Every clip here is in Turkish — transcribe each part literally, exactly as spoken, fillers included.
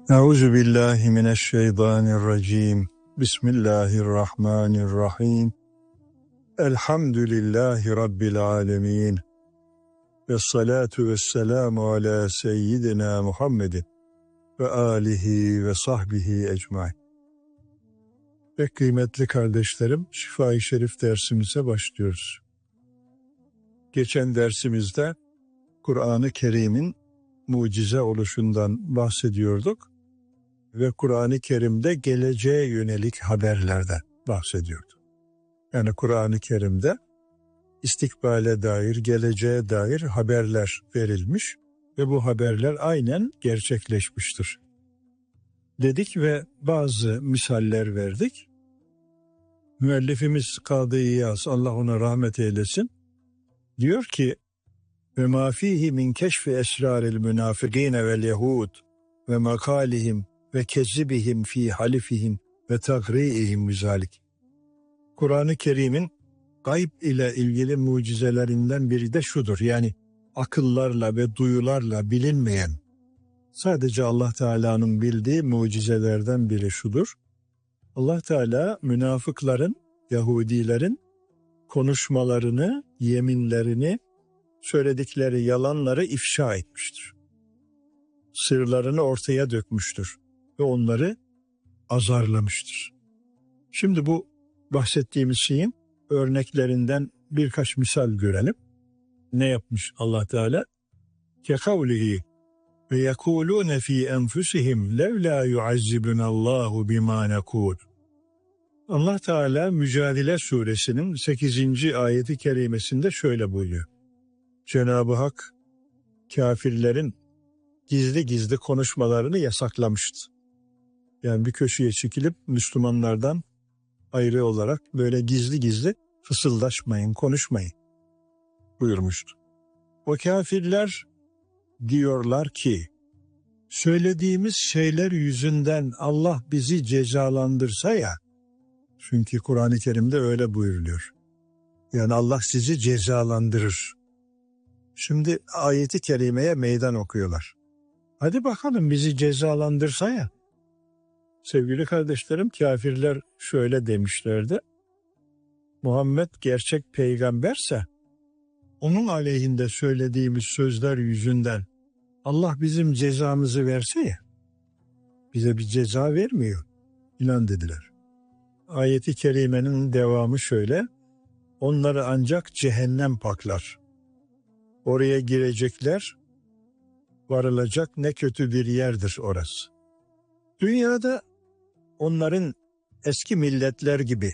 Euzu billahi mineşşeytanirracim. Bismillahirrahmanirrahim. Elhamdülillahi rabbil alamin. Ves salatu vesselamu ala seyyidina Muhammedin ve alihi ve sahbihi ecmaîn. Ve kıymetli kardeşlerim, Şifa-i Şerif dersimize başlıyoruz. Geçen dersimizde Kur'an-ı Kerim'in mucize oluşundan bahsediyorduk ve Kur'an-ı Kerim'de geleceğe yönelik haberlerden bahsediyordu. Yani Kur'an-ı Kerim'de istikbale dair, geleceğe dair haberler verilmiş ve bu haberler aynen gerçekleşmiştir dedik ve bazı misaller verdik. Müellifimiz Kadı İyaz, Allah ona rahmet eylesin, diyor ki: ve ma fihi min keşfi esraril münafıkîne vel yehud ve makalihim ve kezibihim fi halifihim ve tagriihim bizalik. Kur'an-ı Kerim'in gayb ile ilgili mucizelerinden biri de şudur. Yani akıllarla ve duyularla bilinmeyen, sadece Allah Teala'nın bildiği mucizelerden biri şudur. Allah Teala münafıkların, Yahudilerin konuşmalarını, yeminlerini, söyledikleri yalanları ifşa etmiştir. Sırlarını ortaya dökmüştür ve onları azarlamıştır. Şimdi bu bahsettiğimiz şeyin örneklerinden birkaç misal görelim. Ne yapmış Allah Teala? Kekavlihi ve yekulune fi enfusihim levla yuazzibunallahu bima nekul. Allah Teala Mücadele Suresinin sekizinci ayeti kerimesinde şöyle buyuruyor. Cenab-ı Hak kafirlerin gizli gizli konuşmalarını yasaklamıştı. Yani bir köşeye çekilip Müslümanlardan ayrı olarak böyle gizli gizli fısıldaşmayın, konuşmayın buyurmuştu. O kafirler diyorlar ki, söylediğimiz şeyler yüzünden Allah bizi cezalandırsa ya, çünkü Kur'an-ı Kerim'de öyle buyuruluyor. Yani Allah sizi cezalandırır. Şimdi ayeti kerimeye meydan okuyorlar. Hadi bakalım bizi cezalandırsa ya. Sevgili kardeşlerim, kafirler şöyle demişlerdi. Muhammed gerçek peygamberse onun aleyhinde söylediğimiz sözler yüzünden Allah bizim cezamızı verse ya. Bize bir ceza vermiyor ilan dediler. Ayeti kerimenin devamı şöyle. Onları ancak cehennem paklar. Oraya girecekler, varılacak ne kötü bir yerdir orası. Dünyada onların eski milletler gibi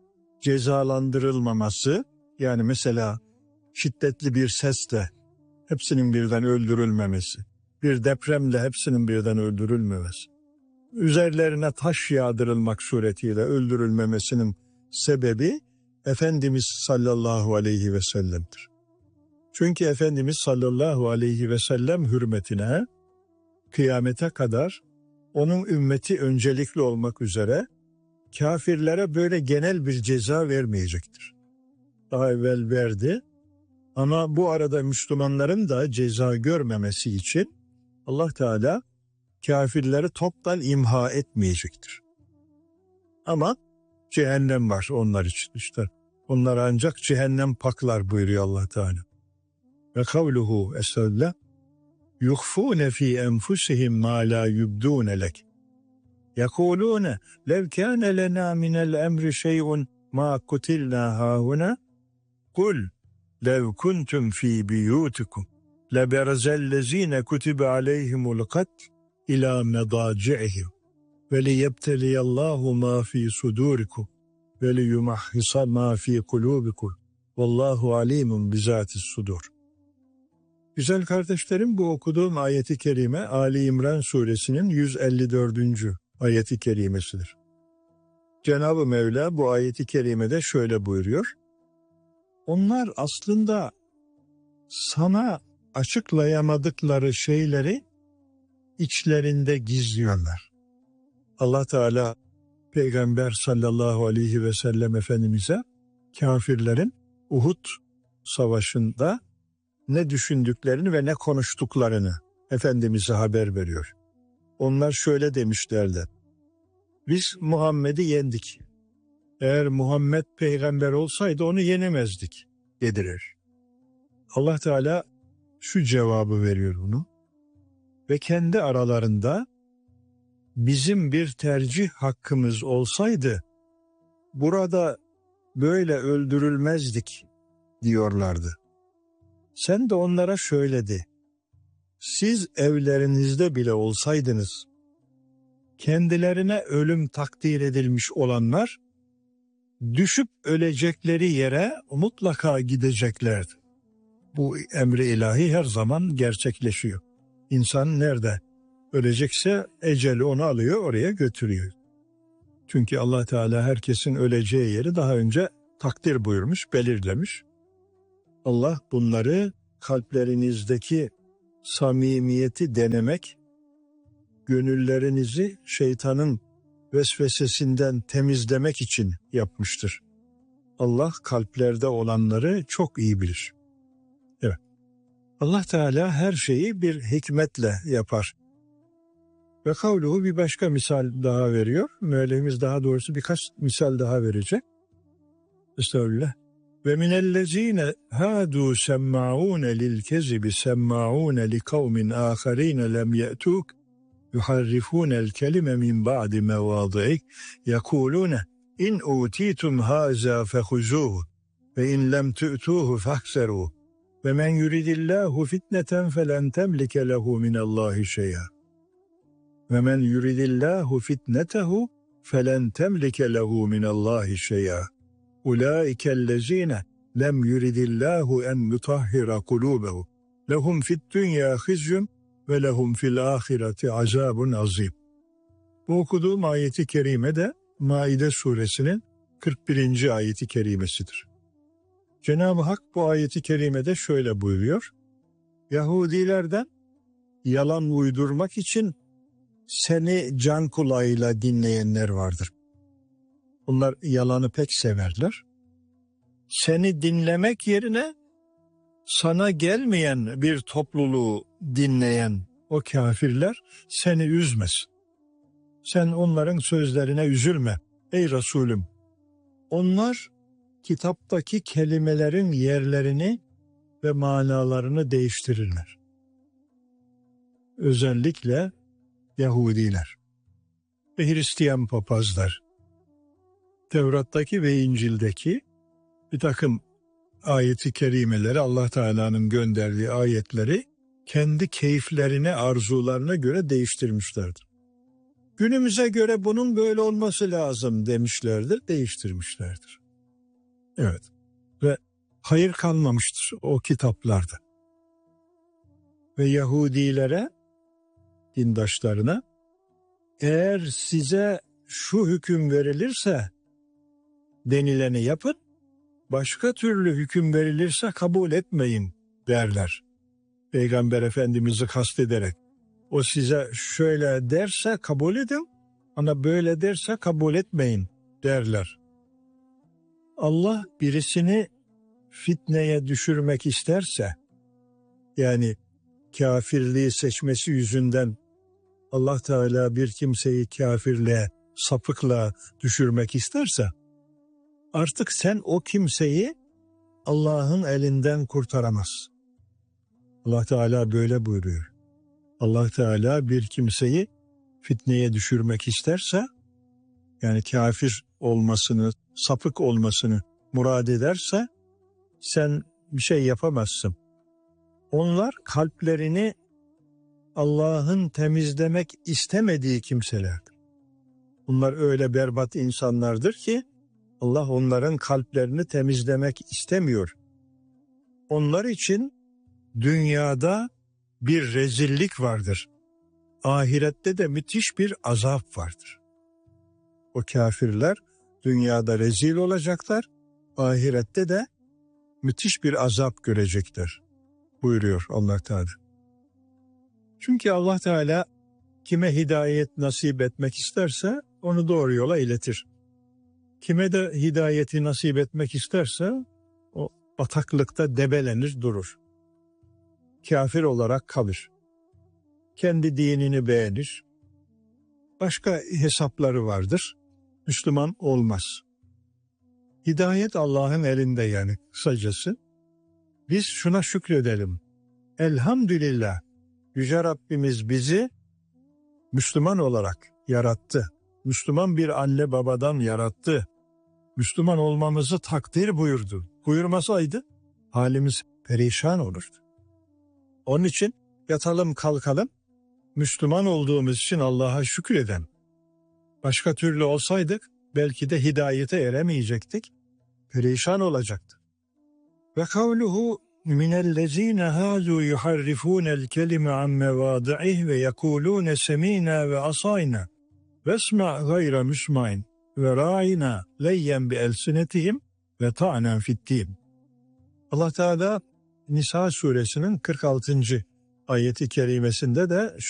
cezalandırılmaması, yani mesela şiddetli bir sesle hepsinin birden öldürülmemesi, bir depremle hepsinin birden öldürülmemesi, üzerlerine taş yağdırılmak suretiyle öldürülmemesinin sebebi Efendimiz sallallahu aleyhi ve sellem'dir. Çünkü Efendimiz sallallahu aleyhi ve sellem hürmetine kıyamete kadar onun ümmeti öncelikli olmak üzere kafirlere böyle genel bir ceza vermeyecektir. Daha evvel verdi ama bu arada Müslümanların da ceza görmemesi için Allah Teala kafirleri toptan imha etmeyecektir. Ama cehennem var onlar için işte. Onlar ancak cehennem paklar buyuruyor Allah Teala. Ve kavluhu eselle yukhfûne fî enfusihim mâ lâ yubdûne lek. Yekulûne lev kâne lenâ minel emri şey'un mâ kutilnâ hâhuna. Kul lev kuntum fî biyûtikum leberzellezîne kutibe aleyhimul katl ilâ medâci'ihim ve liyebteliyallâhu mâ fî sudûrikum ve liyumahhisa mâ fî kulûbikum vallâhu alîmun bizâtis sudur. Güzel kardeşlerim, bu okuduğum ayeti kerime Ali İmran suresinin yüz elli dördüncü ayeti kerimesidir. Cenab-ı Mevla bu ayeti kerimede şöyle buyuruyor. Onlar aslında sana açıklayamadıkları şeyleri içlerinde gizliyorlar. Allah Teala Peygamber sallallahu aleyhi ve sellem Efendimiz'e kafirlerin Uhud savaşında ne düşündüklerini ve ne konuştuklarını Efendimiz'e haber veriyor. Onlar şöyle demişlerdi: biz Muhammed'i yendik. Eğer Muhammed peygamber olsaydı onu yenemezdik dediler. Allah Teala şu cevabı veriyor bunu ve kendi aralarında bizim bir tercih hakkımız olsaydı burada böyle öldürülmezdik diyorlardı. Sen de onlara şöyle de: siz evlerinizde bile olsaydınız kendilerine ölüm takdir edilmiş olanlar düşüp ölecekleri yere mutlaka gideceklerdi. Bu emri ilahi her zaman gerçekleşiyor. İnsan nerede ölecekse eceli onu alıyor, oraya götürüyor. Çünkü Allah Teala herkesin öleceği yeri daha önce takdir buyurmuş, belirlemiş. Allah bunları kalplerinizdeki samimiyeti denemek, gönüllerinizi şeytanın vesvesesinden temizlemek için yapmıştır. Allah kalplerde olanları çok iyi bilir. Evet. Allah Teala her şeyi bir hikmetle yapar. Ve kavluhu bir başka misal daha veriyor. Müellifimiz daha doğrusu birkaç misal daha verecek. Estağfirullah. Ve minellezine hadu semma'une lil kezibi semma'une li kavmin âkharîne lem ye'tûk yuharrifûnel kelime min ba'di mevâdi'ih yekulûne in utitum hâzâ fehuzûhu ve in lem tu'tûhu fahserû ve men yuridillâhu fitneten felen temlike lehu minallâhi şey'a ve men yuridillâhu fitnetehu felen temlike lehu minallâhi şey'a ulaikellezîne lem yuridillâhu en yutahhira kulûbehu lehum fid dünya khizyun ve lehum fil ahireti azabun azim. Bu okuduğum ayeti kerime de Maide suresinin kırk birinci ayeti kerimesidir. Cenab-ı Hak bu ayeti kerimede şöyle buyuruyor: Yahudilerden yalan uydurmak için seni can kulağıyla dinleyenler vardır. Bunlar yalanı pek severler. Seni dinlemek yerine sana gelmeyen bir topluluğu dinleyen o kafirler seni üzmesin. Sen onların sözlerine üzülme ey Resulüm. Onlar kitaptaki kelimelerin yerlerini ve manalarını değiştirirler. Özellikle Yahudiler ve Hristiyan papazlar. Tevrat'taki ve İncil'deki bir takım ayeti kerimeleri, Allah Teala'nın gönderdiği ayetleri kendi keyiflerine, arzularına göre değiştirmişlerdir. Günümüze göre bunun böyle olması lazım demişlerdir, değiştirmişlerdir. Evet. Ve hayır kalmamıştır o kitaplarda. Ve Yahudilere, dindaşlarına, eğer size şu hüküm verilirse denileni yapın, başka türlü hüküm verilirse kabul etmeyin derler. Peygamber Efendimiz'i kastederek. O size şöyle derse kabul edin, ama böyle derse kabul etmeyin derler. Allah birisini fitneye düşürmek isterse, yani kafirliği seçmesi yüzünden Allah Teala bir kimseyi kafirliğe, sapıklığa düşürmek isterse, artık sen o kimseyi Allah'ın elinden kurtaramaz. Allah Teala böyle buyuruyor. Allah Teala bir kimseyi fitneye düşürmek isterse, yani kafir olmasını, sapık olmasını murad ederse, sen bir şey yapamazsın. Onlar kalplerini Allah'ın temizlemek istemediği kimselerdir. Bunlar öyle berbat insanlardır ki Allah onların kalplerini temizlemek istemiyor. Onlar için dünyada bir rezillik vardır. Ahirette de müthiş bir azap vardır. O kafirler dünyada rezil olacaklar, ahirette de müthiş bir azap görecekler buyuruyor Allah Teala. Çünkü Allah Teala kime hidayet nasip etmek isterse onu doğru yola iletir. Kime de hidayeti nasip etmek isterse o bataklıkta debelenir durur. Kafir olarak kalır. Kendi dinini beğenir, başka hesapları vardır. Müslüman olmaz. Hidayet Allah'ın elinde yani kısacası. Biz şuna şükredelim. Elhamdülillah, Yüce Rabbimiz bizi Müslüman olarak yarattı. Müslüman bir anne babadan yarattı. Müslüman olmamızı takdir buyurdu. Buyurmasaydı halimiz perişan olurdu. Onun için yatalım kalkalım, Müslüman olduğumuz için Allah'a şükredelim. Başka türlü olsaydık belki de hidayete eremeyecektik, perişan olacaktık. Ve kavluhu minellezine hâzû yuharrifûnel kelime an mevâdi'ih ve yekulûne semînâ ve asâynâ vesma' gayra müsma'in ve râina leyyen bi elsinetihim ve ta'nen fiddîn. Allah Teala Nisa suresinin kırk altıncı ayeti kerimesinde de